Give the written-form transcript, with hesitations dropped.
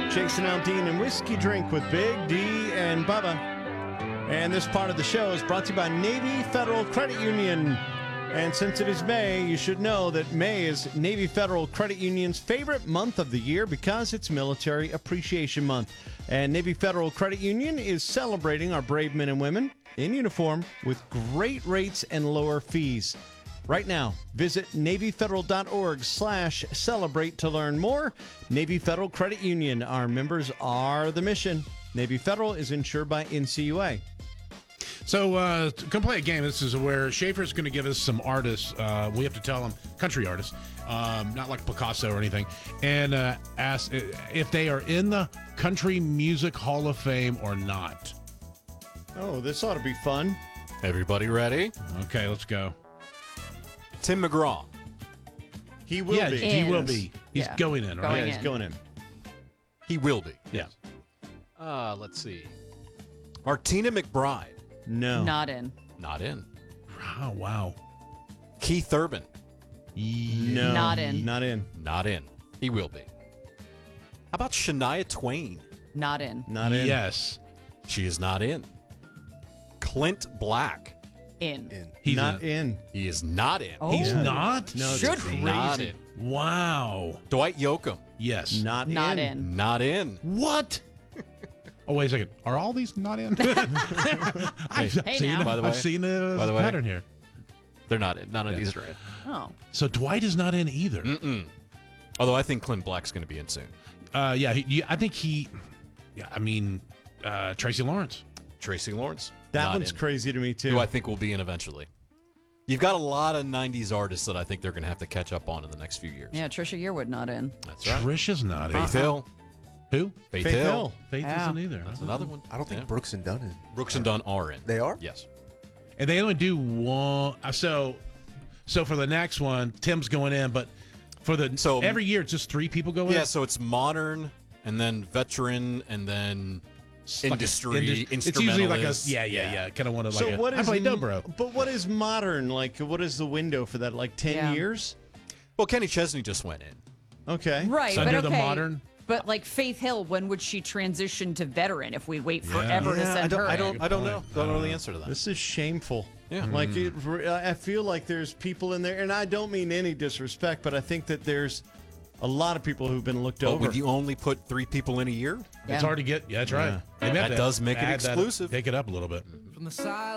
Jason Aldean and Whiskey Drink with Big D and Bubba. And this part of the show is brought to you by Navy Federal Credit Union. And since it is May, you should know that May is Navy Federal Credit Union's favorite month of the year because it's Military Appreciation Month. And Navy Federal Credit Union is celebrating our brave men and women in uniform with great rates and lower fees. Right now, visit NavyFederal.org/celebrate to learn more. Navy Federal Credit Union. Our members are the mission. Navy Federal is insured by NCUA. So, come play a game. This is where Schaefer's going to give us some artists. We have to tell them, country artists, not like Picasso or anything, and ask if they are in the Country Music Hall of Fame or not. Oh, this ought to be fun. Everybody ready? Okay, let's go. Tim McGraw. He will be. He will be. He's Yeah. going in, right? Yeah, he's going in. He will be. Yeah. Let's see. Martina McBride. No. Not in. Not in. Oh, wow. Keith Urban. No. Not in. Not in. Not in. He will be. How about Shania Twain? Not in. Not in. Yes. She is not in. Clint Black. In. He's Not in. He is not in. Oh. He's not? No, Should it's be. crazy. Not in. Wow. Dwight Yoakam. Yes. Not Not in. Not in. What? Oh, wait a second. Are all these not in? I've Hey, seen, now. By the way- I've seen the by the way- pattern here. They're not in. None of these are in. Oh. So Dwight is not in either. Mm-mm. Although I think Clint Black's going to be in soon. Yeah, I think he. Yeah, I mean, Tracy Lawrence. Tracy Lawrence. That not one's in. crazy to me, too. Who I think will be in eventually. You've got a lot of 90s artists that I think they're going to have to catch up on in the next few years. Yeah, Trisha Yearwood not in. That's right. Trisha's not in. Faith Hill. Who? Faith, Faith Hill. Hill. Faith Yeah. isn't either. That's another one. I don't think Yeah. Brooks and Dunn is. Brooks and Dunn are in. They are? Yes. And they only do one. So for the next one, Tim's going in, but for the every year, it's just 3 people go in. Yeah, so it's modern, and then veteran, and then industry, It's usually like a instrumentalist. kind of one of like So what I is play dobro. But what is modern? Like, what is the window for that? Like 10 Yeah. years? Well, Kenny Chesney just went in. Okay. Right, So but under okay. the modern. But like Faith Hill, when would she transition to veteran if we wait forever to send her? I in? don't know. point. Don't know the answer to that. This is shameful. Yeah. Like, I feel like there's people in there, and I don't mean any disrespect, but I think that there's a lot of people who've been looked But over. would you only put 3 people in a year? It's hard to get. Yeah, that's right. Yeah. They may have That to does make it add that up, exclusive. take it up a little bit. From the side